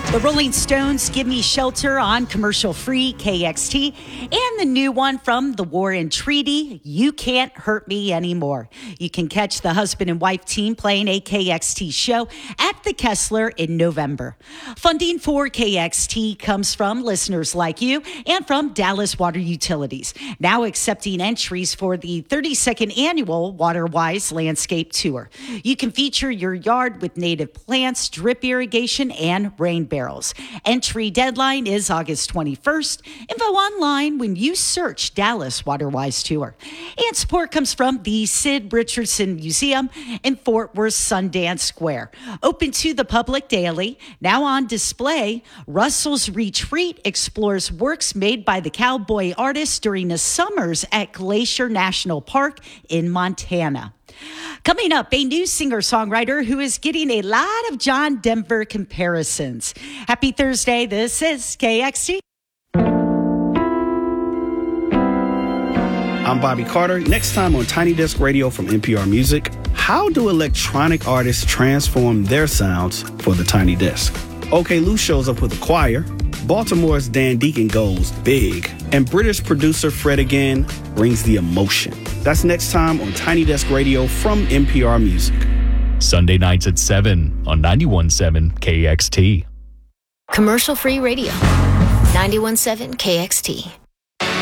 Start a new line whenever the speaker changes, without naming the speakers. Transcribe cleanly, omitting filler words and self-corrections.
The Rolling Stones, Give Me Shelter on commercial-free KXT, and the new one from The War and Treaty, You Can't Hurt Me Anymore. You can catch the husband and wife team playing a KXT show at the Kessler in November. Funding for KXT comes from listeners like you and from Dallas Water Utilities, now accepting entries for the 32nd annual WaterWise Landscape Tour. You can feature your yard with native plants, drip irrigation, and rain barrels. Entry deadline is August 21st. Info online when you search Dallas WaterWise Tour. And support comes from the Sid Richardson Museum in Fort Worth Sundance Square. Open to the public daily. Now on display, Russell's Retreat explores works made by the cowboy artist during the summers at Glacier National Park in Montana. Coming up, a new singer-songwriter who is getting a lot of John Denver comparisons. Happy Thursday. This is KXT.
I'm Bobby Carter. Next time on Tiny Desk Radio from NPR Music, how do electronic artists transform their sounds for the Tiny Desk? OK Lou shows up with a choir. Baltimore's Dan Deacon goes big. And British producer Fred again brings the emotion. That's next time on Tiny Desk Radio from NPR Music.
Sunday nights at 7 on 91.7 KXT.
Commercial-free radio. 91.7 KXT.